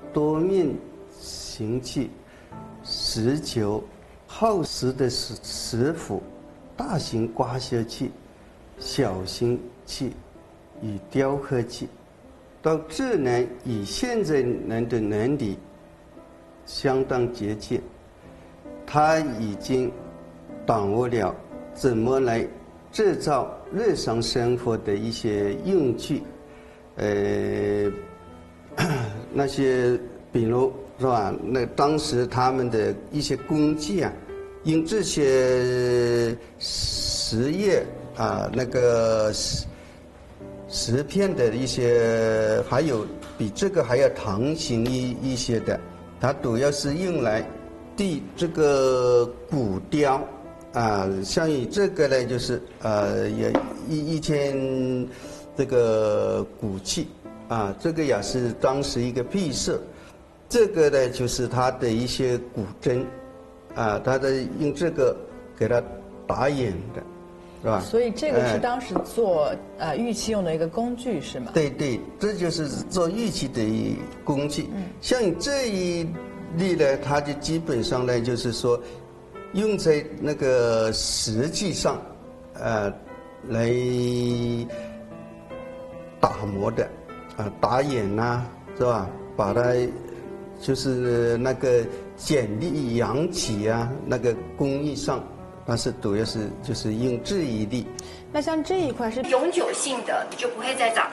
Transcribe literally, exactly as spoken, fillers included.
多面形器、石球、厚实的石石斧、大型刮削器、小型器与雕刻器，到智能与现在人的能力相当接近。他已经掌握了怎么来制造日常生活的一些用具，呃，那些比如是吧？那当时他们的一些工具啊，用这些实叶啊，那个石石片的一些，还有比这个还要长形一一些的，它主要是用来对这个骨雕。啊，像以这个呢，就是呃，也一一件这个骨器啊，这个也是当时一个壁设。这个呢，就是它的一些骨针，啊，它的用这个给它打眼的，是吧？ 所以这个是当时做呃玉器用的一个工具，是吗？ 对对，这就是做玉器的工具。嗯，像这一例呢，它就基本上呢，就是说。用在那个实际上，呃，来打磨的，啊，打眼呐，是吧？把它就是那个剪力、扬起啊，那个工艺上，它是主要是就是用这一力。 那像这一块是永久性的，你就不会再长